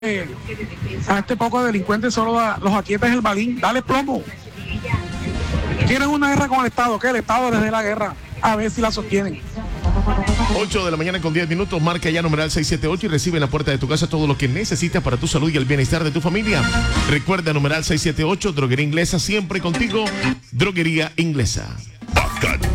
a este poco de delincuentes solo los aquietes el balín, dale plomo. Quieren una guerra con el Estado, que el Estado desde la guerra, a ver si la sostienen. 8 de la mañana con 10 minutos, marca ya numeral 678 y recibe en la puerta de tu casa todo lo que necesitas para tu salud y el bienestar de tu familia. Recuerda numeral 678, Droguería Inglesa, siempre contigo, Droguería Inglesa.